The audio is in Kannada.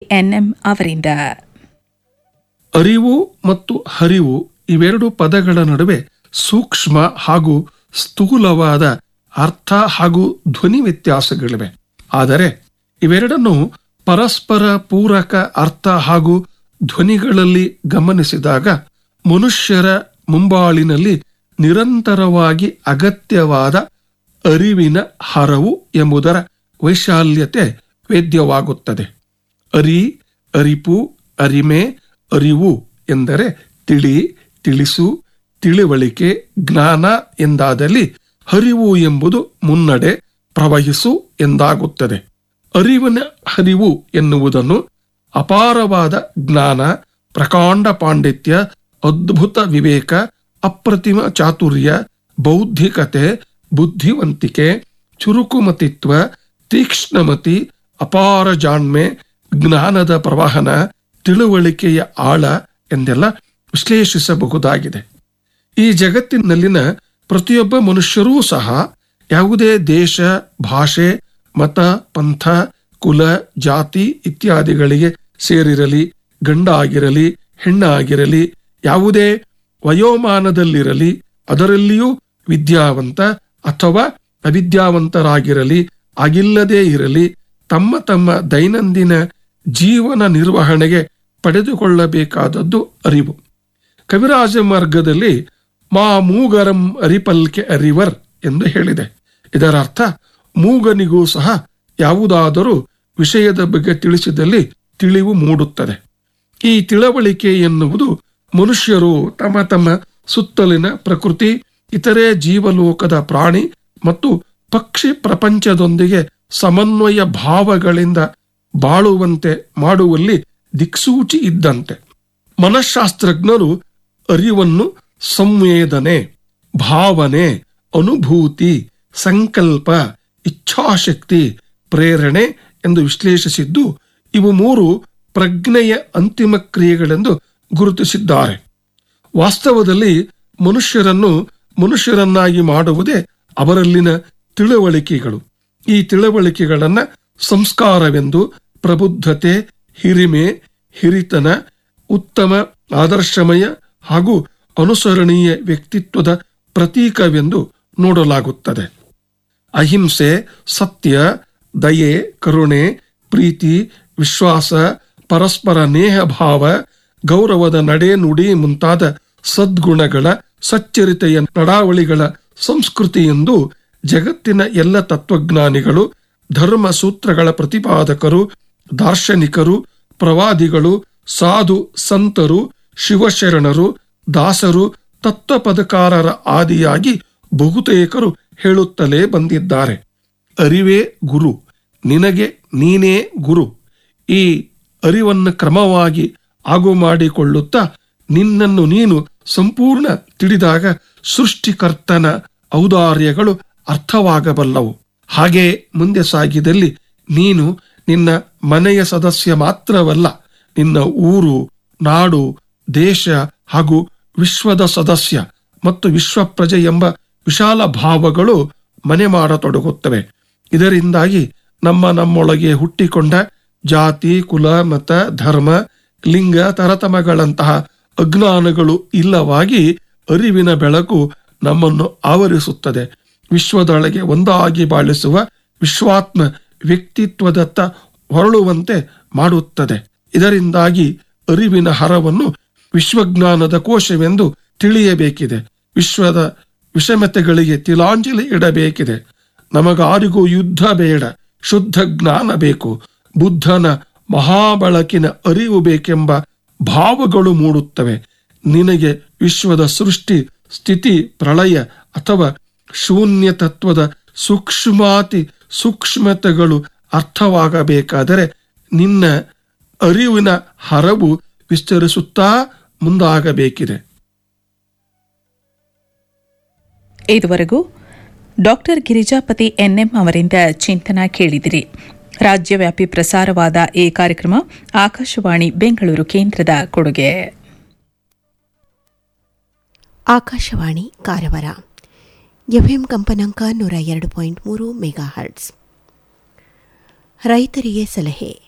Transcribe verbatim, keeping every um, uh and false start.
ಎನ್ಎಂ ಅವರಿಂದ. ಅರಿವು ಮತ್ತು ಹರಿವು ಇವೆರಡು ಪದಗಳ ನಡುವೆ ಸೂಕ್ಷ್ಮ ಹಾಗೂ ಸ್ಥೂಲವಾದ ಅರ್ಥ ಹಾಗೂ ಧ್ವನಿ ವ್ಯತ್ಯಾಸಗಳಿವೆ. ಆದರೆ ಇವೆರಡನ್ನು ಪರಸ್ಪರ ಪೂರಕ ಅರ್ಥ ಹಾಗೂ ಧ್ವನಿಗಳಲ್ಲಿ ಗಮನಿಸಿದಾಗ ಮನುಷ್ಯರ ಮುಂಬಾಳಿನಲ್ಲಿ ನಿರಂತರವಾಗಿ ಅಗತ್ಯವಾದ ಅರಿವಿನ ಹರವು ಎಂಬುದರ ವೈಶಾಲ್ಯತೆ ವೇದ್ಯವಾಗುತ್ತದೆ. ಅರಿ, ಅರಿಪು, ಅರಿಮೆ, ಅರಿವು ಎಂದರೆ ತಿಳಿ, ತಿಳಿಸು, ತಿಳಿವಳಿಕೆ, ಜ್ಞಾನ ಎಂದಾದಲ್ಲಿ ಹರಿವು ಎಂಬುದು ಮುನ್ನಡೆ, ಪ್ರವಹಿಸು ಎಂದಾಗುತ್ತದೆ. ಅರಿವಿನ ಹರಿವು ಎನ್ನುವುದನ್ನು ಅಪಾರವಾದ ಜ್ಞಾನ, ಪ್ರಕಾಂಡ ಪಾಂಡಿತ್ಯ, ಅದ್ಭುತ ವಿವೇಕ, ಅಪ್ರತಿಮ ಚಾತುರ್ಯ, ಬೌದ್ಧಿಕತೆ, ಬುದ್ಧಿವಂತಿಕೆ, ಚುರುಕುಮತಿತ್ವ, ತೀಕ್ಷ್ಣಮತಿ, ಅಪಾರ ಜಾಣ್ಮೆ, ಜ್ಞಾನದ ಪ್ರವಹನ, ತಿಳುವಳಿಕೆಯ ಆಳ ಎಂದೆಲ್ಲ ವಿಶ್ಲೇಷಿಸಬಹುದಾಗಿದೆ. ಈ ಜಗತ್ತಿನಲ್ಲಿನ ಪ್ರತಿಯೊಬ್ಬ ಮನುಷ್ಯರೂ ಸಹ ಯಾವುದೇ ದೇಶ, ಭಾಷೆ, ಮತ, ಪಂಥ, ಕುಲ, ಜಾತಿ ಇತ್ಯಾದಿಗಳಿಗೆ ಸೇರಿರಲಿ, ಗಂಡಾಗಿರಲಿ, ಹೆಣ್ಣಾಗಿರಲಿ, ಯಾವುದೇ ವಯೋಮಾನದಲ್ಲಿರಲಿ, ಅದರಲ್ಲಿಯೂ ವಿದ್ಯಾವಂತ ಅಥವಾ ಅವಿದ್ಯಾವಂತರಾಗಿರಲಿ, ಆಗಿಲ್ಲದೇ ಇರಲಿ, ತಮ್ಮ ತಮ್ಮ ದೈನಂದಿನ ಜೀವನ ನಿರ್ವಹಣೆಗೆ ಪಡೆದುಕೊಳ್ಳಬೇಕಾದದ್ದು ಅರಿವು. ಕವಿರಾಜ ಮಾರ್ಗದಲ್ಲಿ ಮಾ ಮೂಗರಂ ಅರಿಪಲ್ಕೆ ಅರಿವರ್ ಎಂದು ಹೇಳಿದೆ. ಇದರ ಅರ್ಥ ಮೂಗನಿಗೂ ಸಹ ಯಾವುದಾದರೂ ವಿಷಯದ ಬಗ್ಗೆ ತಿಳಿಸಿದಲ್ಲಿ ತಿಳಿವು ಮೂಡುತ್ತದೆ. ಈ ತಿಳುವಳಿಕೆ ಎನ್ನುವುದು ಮನುಷ್ಯರು ತಮ್ಮ ತಮ್ಮ ಸುತ್ತಲಿನ ಪ್ರಕೃತಿ, ಇತರೆ ಜೀವಲೋಕದ ಪ್ರಾಣಿ ಮತ್ತು ಪಕ್ಷಿ ಪ್ರಪಂಚದೊಂದಿಗೆ ಸಮನ್ವಯ ಭಾವಗಳಿಂದ ಬಾಳುವಂತೆ ಮಾಡುವಲ್ಲಿ ದಿಕ್ಸೂಚಿ ಇದ್ದಂತೆ. ಮನಃಶಾಸ್ತ್ರಜ್ಞರು ಅರಿವನ್ನು ಸಂವೇದನೆ, ಭಾವನೆ, ಅನುಭೂತಿ, ಸಂಕಲ್ಪ, ಇಚ್ಛಾಶಕ್ತಿ, ಪ್ರೇರಣೆ ಎಂದು ವಿಶ್ಲೇಷಿಸಿದ್ದು ಇವು ಮೂರು ಪ್ರಜ್ಞೆಯ ಅಂತಿಮ ಕ್ರಿಯೆಗಳೆಂದು ಗುರುತಿಸಿದ್ದಾರೆ. ವಾಸ್ತವದಲ್ಲಿ ಮನುಷ್ಯರನ್ನು ಮನುಷ್ಯರನ್ನಾಗಿ ಮಾಡುವುದೇ ಅವರಲ್ಲಿನ ತಿಳುವಳಿಕೆಗಳು. ಈ ತಿಳುವಳಿಕೆಗಳನ್ನು ಸಂಸ್ಕಾರವೆಂದು, ಪ್ರಬುದ್ಧತೆ, ಹಿರಿಮೆ, ಹಿರಿತನ, ಉತ್ತಮ ಆದರ್ಶಮಯ ಹಾಗೂ ಅನುಸರಣೀಯ ವ್ಯಕ್ತಿತ್ವದ ಪ್ರತೀಕವೆಂದು ನೋಡಲಾಗುತ್ತದೆ. ಅಹಿಂಸೆ, ಸತ್ಯ, ದಯೆ, ಕರುಣೆ, ಪ್ರೀತಿ, ವಿಶ್ವಾಸ, ಪರಸ್ಪರ ನೇಹಭಾವ, ಗೌರವದ ನಡೆ ನುಡಿ ಮುಂತಾದ ಸದ್ಗುಣಗಳ, ಸಚ್ಚರಿತೆಯ ನಡಾವಳಿಗಳ ಸಂಸ್ಕೃತಿ ಎಂದು ಜಗತ್ತಿನ ಎಲ್ಲ ತತ್ವಜ್ಞಾನಿಗಳು, ಧರ್ಮ ಸೂತ್ರಗಳ ಪ್ರತಿಪಾದಕರು, ದಾರ್ಶನಿಕರು, ಪ್ರವಾದಿಗಳು, ಸಾಧು ಸಂತರು, ಶಿವಶರಣರು, ದಾಸರು, ತತ್ವಪದಕಾರರ ಆದಿಯಾಗಿ ಬಹುತೇಕರು ಹೇಳುತ್ತಲೇ ಬಂದಿದ್ದಾರೆ. ಅರಿವೇ ಗುರು, ನಿನಗೆ ನೀನೇ ಗುರು. ಈ ಅರಿವನ್ನು ಕ್ರಮವಾಗಿ ಆಗು ಮಾಡಿಕೊಳ್ಳುತ್ತಾ ನಿನ್ನನ್ನು ನೀನು ಸಂಪೂರ್ಣ ತಿಳಿದಾಗ ಸೃಷ್ಟಿಕರ್ತನ ಔದಾರ್ಯಗಳು ಅರ್ಥವಾಗಬಲ್ಲವು. ಹಾಗೆ ಮುಂದೆ ಸಾಗಿದಲ್ಲಿ ನೀನು ನಿನ್ನ ಮನೆಯ ಸದಸ್ಯ ಮಾತ್ರವಲ್ಲ, ನಿನ್ನ ಊರು, ನಾಡು, ದೇಶ ಹಾಗೂ ವಿಶ್ವದ ಸದಸ್ಯ ಮತ್ತು ವಿಶ್ವ ಪ್ರಜೆ ಎಂಬ ವಿಶಾಲ ಭಾವಗಳು ಮನೆ ಮಾಡತೊಡಗುತ್ತವೆ. ಇದರಿಂದಾಗಿ ನಮ್ಮ ನಮ್ಮೊಳಗೆ ಹುಟ್ಟಿಕೊಂಡ ಜಾತಿ, ಕುಲ, ಮತ, ಧರ್ಮ, ಲಿಂಗ, ತರತಮಗಳಂತಹ ಅಜ್ಞಾನಗಳು ಇಲ್ಲವಾಗಿ ಅರಿವಿನ ಬೆಳಕು ನಮ್ಮನ್ನು ಆವರಿಸುತ್ತದೆ. ವಿಶ್ವದೊಳಗೆ ಒಂದಾಗಿ ಬಾಳಿಸುವ ವಿಶ್ವಾತ್ಮ ವ್ಯಕ್ತಿತ್ವದತ್ತ ಹೊರಳುವಂತೆ ಮಾಡುತ್ತದೆ. ಇದರಿಂದಾಗಿ ಅರಿವಿನ ಹರವನ್ನು ವಿಶ್ವಜ್ಞಾನದ ಕೋಶವೆಂದು ತಿಳಿಯಬೇಕಿದೆ. ವಿಶ್ವದ ವಿಷಮತೆಗಳಿಗೆ ತಿಲಾಂಜಲಿ ಇಡಬೇಕಿದೆ. ನಮಗಾರಿಗೂ ಯುದ್ಧ ಬೇಡ, ಶುದ್ಧ ಜ್ಞಾನ ಬೇಕು, ಬುದ್ಧನ ಮಹಾಬಳಕಿನ ಅರಿವು ಬೇಕೆಂಬ ಭಾವಗಳು ಮೂಡುತ್ತವೆ. ನಿನಗೆ ವಿಶ್ವದ ಸೃಷ್ಟಿ, ಸ್ಥಿತಿ, ಪ್ರಳಯ ಅಥವಾ ಶೂನ್ಯ ತತ್ವದ ಸೂಕ್ಷ್ಮಾತಿ ಸೂಕ್ಷ್ಮತೆಗಳು ಅರ್ಥವಾಗಬೇಕಾದರೆ ನಿನ್ನ ಅರಿವಿನ ಹರವು ವಿಸ್ತರಿಸುತ್ತಾ ಮುಂದಾಗಬೇಕಿದೆ. ಇದುವರೆಗೂ ಡಾಕ್ಟರ್ ಗಿರಿಜಾಪತಿ ಎನ್ಎಂ ಅವರಿಂದ ಚಿಂತನ ಕೇಳಿದಿರಿ. ರಾಜ್ಯವ್ಯಾಪಿ ಪ್ರಸಾರವಾದ ಈ ಕಾರ್ಯಕ್ರಮ ಆಕಾಶವಾಣಿ ಬೆಂಗಳೂರು ಕೇಂದ್ರದ ಕೊಡುಗೆ. ಆಕಾಶವಾಣಿ ಕಾರವಾರ ಎಫ್ಎಂ ಕಂಪನಾಂಕ ನೂರ ಎರಡು ಪಾಯಿಂಟ್ ಮೂರು ಮೆಗಾ ಹರ್ಟ್ಸ್. ರೈತರಿಗೆ ಸಲಹೆ.